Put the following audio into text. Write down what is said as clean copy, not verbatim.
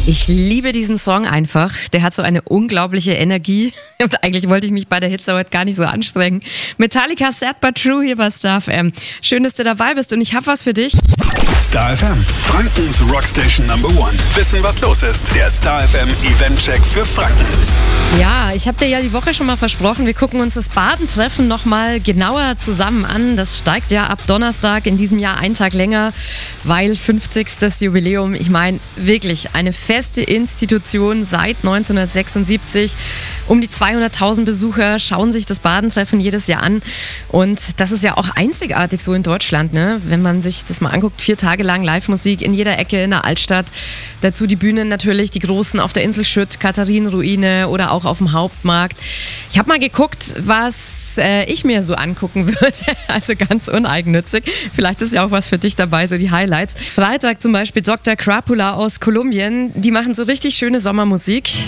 Ich liebe diesen Song einfach. Der hat so eine unglaubliche Energie. Und eigentlich wollte ich mich bei der Hitze heute gar nicht so anstrengen. Metallica, Sad But True hier bei Star FM. Schön, dass du dabei bist und ich habe was für dich. Star FM, Frankens Rockstation Number 1. Wissen, was los ist. Der Star FM Event-Check für Franken. Ja, ich habe dir ja die Woche schon mal versprochen, wir gucken uns das Badentreffen nochmal genauer zusammen an. Das steigt ja ab Donnerstag in diesem Jahr einen Tag länger, weil 50. Jubiläum. Ich meine, wirklich eine feste Institution seit 1976. Um die 200.000 Besucher schauen sich das Badentreffen jedes Jahr an. Und das ist ja auch einzigartig so in Deutschland, ne? Wenn man sich das mal anguckt, 4 Tage lang Live-Musik in jeder Ecke in der Altstadt. Dazu die Bühnen natürlich, die großen auf der Insel Schütt, Katharinenruine oder auch auf dem Hauptmarkt. Ich habe mal geguckt, was ich mir so angucken würde. Also ganz uneigennützig. Vielleicht ist ja auch was für dich dabei, so die Highlights. Freitag zum Beispiel Dr. Crapula aus Kolumbien. Die machen so richtig schöne Sommermusik.